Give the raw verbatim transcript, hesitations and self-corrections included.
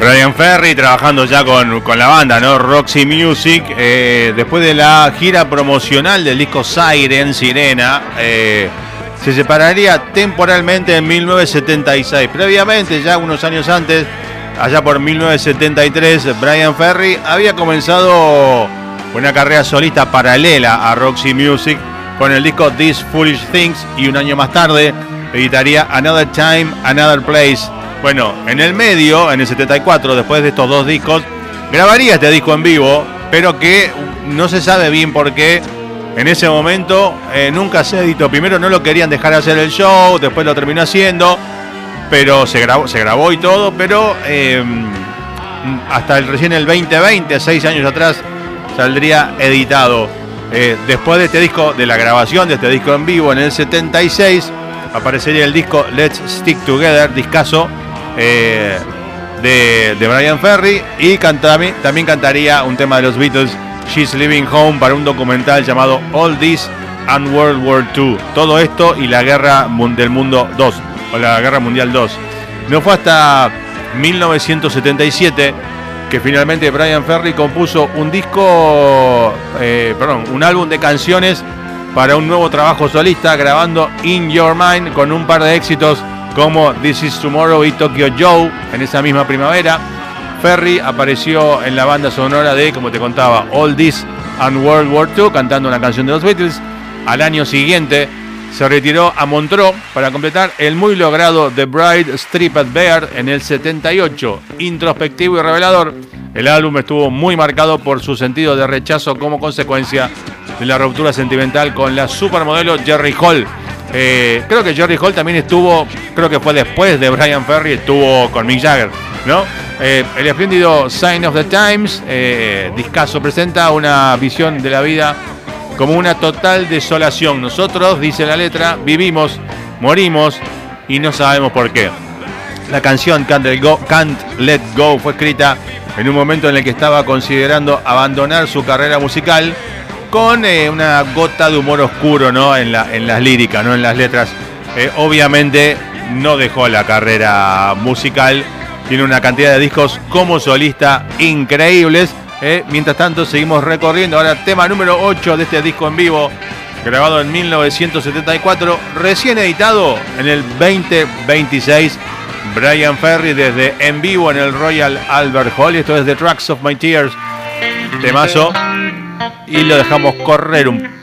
Bryan Ferry trabajando ya con, con la banda, ¿no? Roxy Music, eh, después de la gira promocional del disco Siren, Sirena, eh, se separaría temporalmente en mil novecientos setenta y seis. Previamente, ya unos años antes, allá por mil novecientos setenta y tres, Bryan Ferry había comenzado una carrera solista paralela a Roxy Music con el disco These Foolish Things, y un año más tarde editaría Another Time, Another Place. Bueno, en el medio, en el setenta y cuatro, después de estos dos discos, grabaría este disco en vivo, pero que no se sabe bien por qué. En ese momento eh, nunca se editó. Primero no lo querían dejar hacer el show, después lo terminó haciendo, pero se grabó, se grabó y todo, pero eh, hasta el, recién el veinte veinte, seis años atrás, saldría editado. Eh, después de este disco, de la grabación de este disco en vivo en el setenta y seis, aparecería el disco Let's Stick Together, discazo eh, de, de Bryan Ferry, y canta, también cantaría un tema de los Beatles, She's Leaving Home, para un documental llamado All This and World War two. Todo esto y la Guerra del Mundo dos, o la Guerra Mundial dos. No fue hasta mil novecientos setenta y siete que finalmente Bryan Ferry compuso un disco, eh, perdón, un álbum de canciones para un nuevo trabajo solista, grabando In Your Mind con un par de éxitos como This Is Tomorrow y Tokyo Joe. En esa misma primavera, Ferry apareció en la banda sonora de, como te contaba, All This and World War two, cantando una canción de los Beatles. Al año siguiente se retiró a Montreux para completar el muy logrado The Bride Stripped Bare en el setenta y ocho. Introspectivo y revelador, el álbum estuvo muy marcado por su sentido de rechazo como consecuencia de la ruptura sentimental con la supermodelo Jerry Hall. Eh, creo que Jerry Hall también estuvo, creo que fue después de Bryan Ferry, estuvo con Mick Jagger, ¿no? Eh, el espléndido Sign of the Times, eh, discazo, presenta una visión de la vida como una total desolación. Nosotros, dice la letra, vivimos, morimos y no sabemos por qué. La canción Can't Let Go, Can't Let Go fue escrita en un momento en el que estaba considerando abandonar su carrera musical, con eh, una gota de humor oscuro, ¿no? en, la, en las líricas, ¿no? En las letras. Eh, obviamente no dejó la carrera musical, tiene una cantidad de discos como solista increíbles. Eh, mientras tanto seguimos recorriendo ahora tema número ocho de este disco en vivo, grabado en mil novecientos setenta y cuatro, recién editado en el veinte veintiséis. Bryan Ferry desde en vivo en el Royal Albert Hall, y esto es The Tracks of My Tears, temazo, y lo dejamos correr un